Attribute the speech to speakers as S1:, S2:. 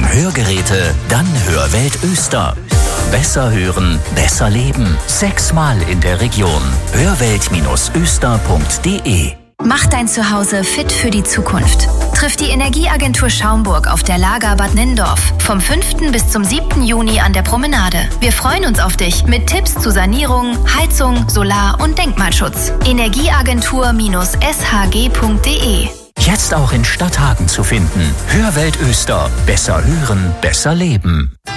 S1: Hörgeräte? Dann Hörwelt Öster. Besser hören, besser leben. 6-mal in der Region. Hörwelt-öster.de.
S2: Mach dein Zuhause fit für die Zukunft. Triff die Energieagentur Schaumburg auf der Lager Bad Nindorf vom 5. bis zum 7. Juni an der Promenade. Wir freuen uns auf dich mit Tipps zu Sanierung, Heizung, Solar- und Denkmalschutz. Energieagentur-shg.de.
S1: Jetzt auch in Stadthagen zu finden. Hörwelt Öster. Besser hören, besser leben.